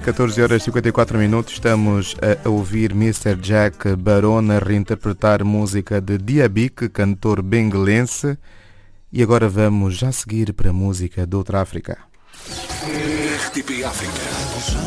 14 horas e 54 minutos. Estamos a ouvir Mr. Jack Barone a reinterpretar música de Diabique, cantor benguelense. E agora vamos já seguir para a música de outra África. RTP África.